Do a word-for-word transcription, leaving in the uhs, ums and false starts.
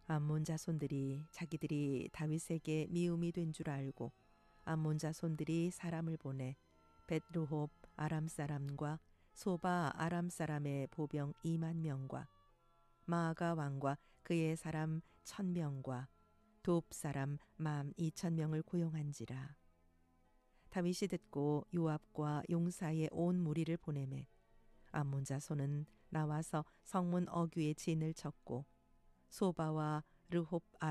암몬 자손들이 자기들이 다윗에게 미움이 된 줄 알고 암몬 자손들이 사람을 보내 벳르홉 아람 사람과 소바 아람 사람의 보병 이만 명과 마아가 왕과 그의 사람 천 명과 돕 사람 만 이천 명을 고용한지라. 다윗이 듣고 요압과 용사의 온 무리를 보내매 암몬 자손은 나와서 성문 어귀에 진을 쳤고 소바와 르홉